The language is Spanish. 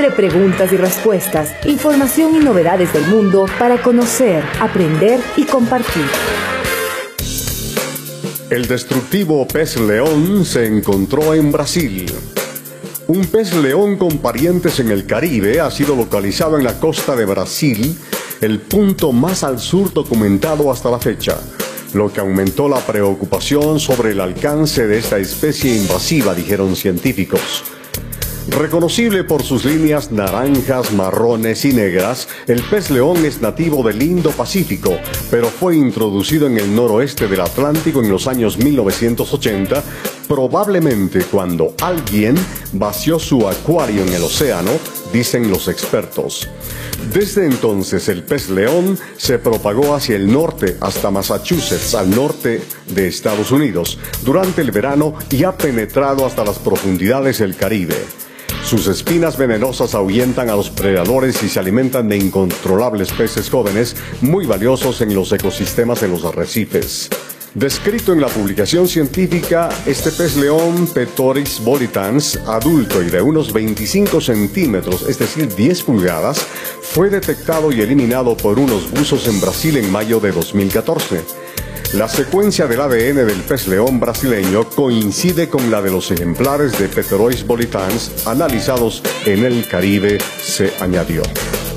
de preguntas y respuestas, información y novedades del mundo para conocer, aprender y compartir. El destructivo pez león se encontró en Brasil. Un pez león con parientes en el Caribe ha sido localizado en la costa de Brasil, el punto más al sur documentado hasta la fecha, lo que aumentó la preocupación sobre el alcance de esta especie invasiva, dijeron científicos. Reconocible por sus líneas naranjas, marrones y negras, el pez león es nativo del Indo-Pacífico, pero fue introducido en el noroeste del Atlántico en los años 1980, probablemente cuando alguien vació su acuario en el océano, dicen los expertos. Desde entonces el pez león se propagó hacia el norte hasta Massachusetts, al norte de Estados Unidos, durante el verano y ha penetrado hasta las profundidades del Caribe. Sus espinas venenosas ahuyentan a los predadores y se alimentan de incontrolables peces jóvenes muy valiosos en los ecosistemas de los arrecifes. Descrito en la publicación científica, este pez león Petoris volitans, adulto y de unos 25 centímetros, es decir, 10 pulgadas, fue detectado y eliminado por unos buzos en Brasil en mayo de 2014. La secuencia del ADN del pez león brasileño coincide con la de los ejemplares de Petoris volitans analizados en el Caribe, se añadió.